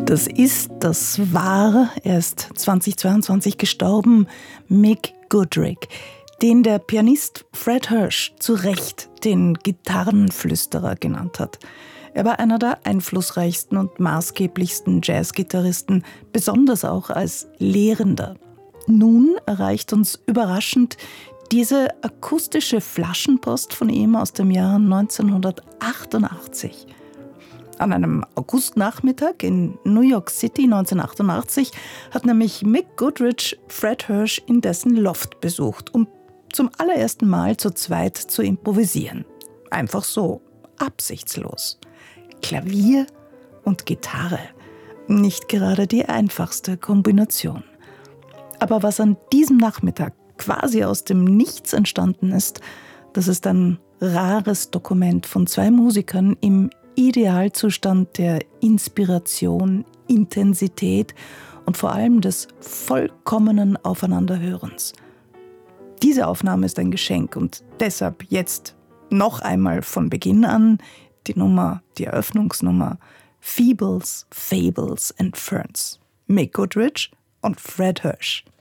Das war erst 2022 gestorben, Mick Goodrick, den der Pianist Fred Hersch zu Recht den Gitarrenflüsterer genannt hat. Er war einer der einflussreichsten und maßgeblichsten Jazzgitarristen, besonders auch als Lehrender. Nun erreicht uns überraschend diese akustische Flaschenpost von ihm aus dem Jahr 1988. An einem Augustnachmittag in New York City 1988 hat nämlich Mick Goodrick Fred Hersch in dessen Loft besucht, um zum allerersten Mal zu zweit zu improvisieren. Einfach so, absichtslos. Klavier und Gitarre. Nicht gerade die einfachste Kombination. Aber was an diesem Nachmittag quasi aus dem Nichts entstanden ist, das ist ein rares Dokument von zwei Musikern im Idealzustand der Inspiration, Intensität und vor allem des vollkommenen Aufeinanderhörens. Diese Aufnahme ist ein Geschenk und deshalb jetzt noch einmal von Beginn an die Eröffnungsnummer Feebles, Fables and Ferns. Mick Goodrick und Fred Hersch.